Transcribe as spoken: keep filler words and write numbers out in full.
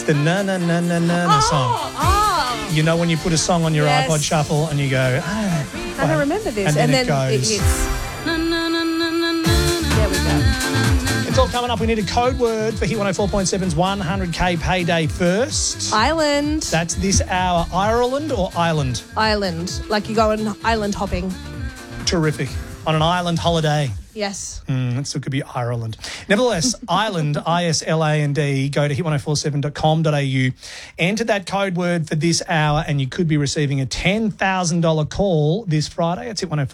the na na na na na na song. Oh, You know when you put a song on your Yes. iPod Shuffle and you go, ah, oh. I don't remember this. And then, and then it goes. it hits. There we go. It's all coming up. We need a code word for Hit one oh four point seven's one hundred K payday first. Island. That's this hour. Ireland or Island? Island. Like you go on island hopping. Terrific. On an island holiday. Yes. Mm, it still could be Ireland. Nevertheless, Island, I S L A N D, go to hit ten forty-seven dot com dot a u, enter that code word for this hour and you could be receiving a ten thousand dollars call this Friday. It's Hit one oh four.